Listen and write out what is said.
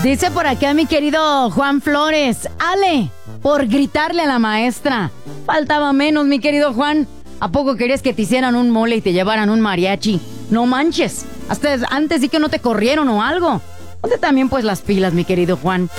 Dice por acá mi querido Juan Flores, Ale, por gritarle a la maestra. Faltaba menos, mi querido Juan. ¿A poco querías que te hicieran un mole y te llevaran un mariachi? No manches. Hasta antes sí que no te corrieron o algo. Ponte también pues las pilas, mi querido Juan.